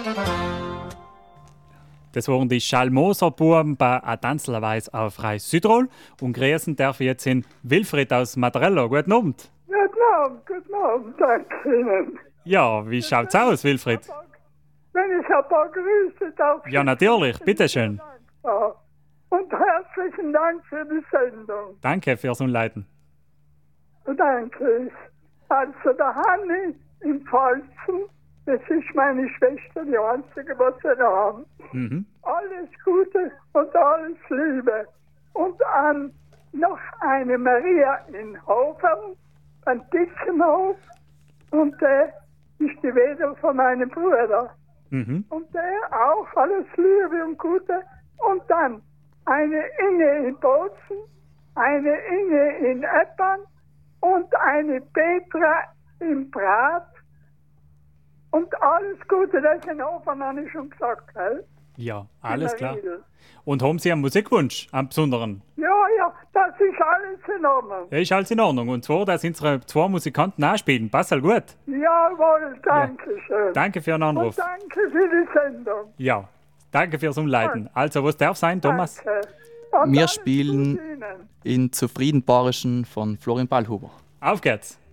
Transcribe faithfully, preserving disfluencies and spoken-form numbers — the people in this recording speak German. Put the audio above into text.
Das waren die Schalmoser-Buben bei A Tanzlerweis auf Reis Südtirol. Und grüßen darf ich jetzt in Wilfried aus Matarello. Guten Abend. Guten Abend, guten Abend, danke Ihnen. Ja, wie schaut's aus, Wilfried? Wenn ich ein paar Grüße darf. Ja, natürlich, bitteschön. Und herzlichen Dank für die Sendung. Danke fürs Umleiten. Danke. Also der Hanni im Pfalzen, das ist meine Schwester, die einzige, was wir noch haben. Mhm. Alles Gute und alles Liebe. Und an noch eine Maria in Hofen, an Ditzenhof. Und der ist die Weder von meinem Bruder. Mhm. Und der auch alles Liebe und Gute. Und dann eine Inge in Bozen, eine Inge in Eppern und eine Petra im Brat. Und alles Gute, das in Hofen habe ich schon gesagt, gell? Ja, alles klar. Und haben Sie einen Musikwunsch, einen besonderen? Ja, ja, das ist alles in Ordnung. Ja, ist alles in Ordnung. Und zwar, dass unsere zwei Musikanten nachspielen. Passt halt gut. Jawohl, danke ja. schön. Danke für Ihren Anruf. Und danke für die Sendung. Ja, danke fürs Umleiten. Also, was darf sein, Thomas? Und Wir spielen in Zufriedenbarischen von Florian Ballhuber. Auf geht's.